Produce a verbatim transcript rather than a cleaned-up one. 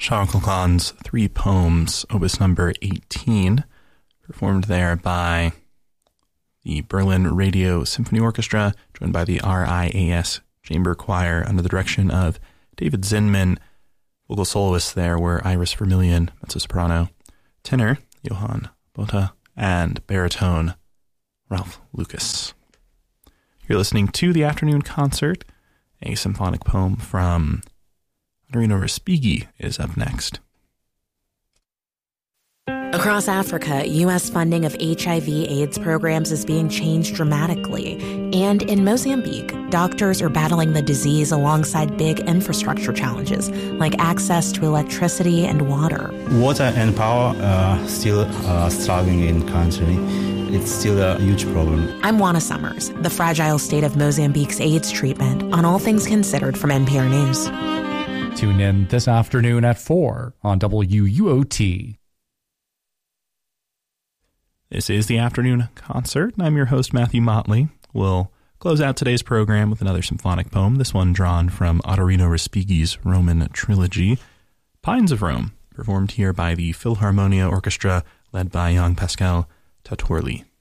Charles Clocquan's Three Poems, opus number eighteen, performed there by the Berlin Radio Symphony Orchestra, joined by the R I A S Chamber Choir under the direction of David Zinman. Vocal soloists there were Iris Vermillion, mezzo-soprano, tenor Johann Botha, and baritone Ralph Lucas. You're listening to The Afternoon Concert. A symphonic poem from Arino Respighi is up next. Across Africa, U S funding of H I V AIDS programs is being changed dramatically. And in Mozambique, doctors are battling the disease alongside big infrastructure challenges, like access to electricity and water. Water and power are still uh, struggling in country. It's still a huge problem. I'm Juana Summers, the fragile state of Mozambique's AIDS treatment, on All Things Considered from N P R News. Tune in this afternoon at four on W U O T. This is the Afternoon Concert, and I'm your host, Matthew Motley. We'll close out today's program with another symphonic poem, this one drawn from Arino Respighi's Roman trilogy, Pines of Rome, performed here by the Philharmonia Orchestra, led by Jean-Pascal Tatorli.